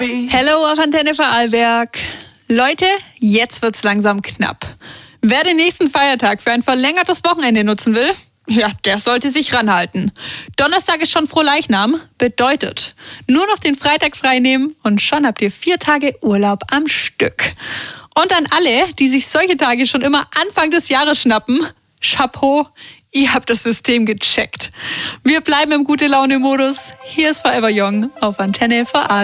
Hello auf Antenne Vorarlberg. Leute, jetzt wird's langsam knapp. Wer den nächsten Feiertag für ein verlängertes Wochenende nutzen will, ja, der sollte sich ranhalten. Donnerstag ist schon Frohleichnam, bedeutet, nur noch den Freitag frei nehmen und schon habt ihr 4 Tage Urlaub am Stück. Und an alle, die sich solche Tage schon immer Anfang des Jahres schnappen, Chapeau, ihr habt das System gecheckt. Wir bleiben im Gute-Laune-Modus. Hier ist Forever Young auf Antenne Vorarlberg.